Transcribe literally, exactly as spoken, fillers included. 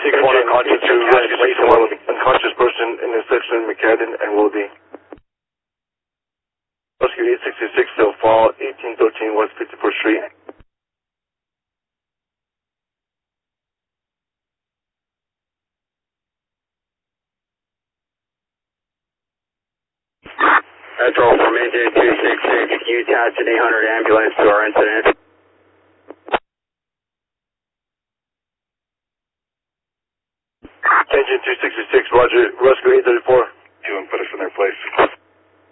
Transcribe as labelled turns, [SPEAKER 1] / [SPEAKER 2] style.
[SPEAKER 1] six one unconscious to rescue six one unconscious person in the section of McCadden and Willoughby. Rescue eight sixty-six, still fall, eighteen thirteen West fifty-fourth Street.
[SPEAKER 2] That's all from engine two six six, you attach an eight hundred ambulance to our incident.
[SPEAKER 1] Engine two sixty-six, roger, rescue eight thirty-four.
[SPEAKER 3] You and put us in their place.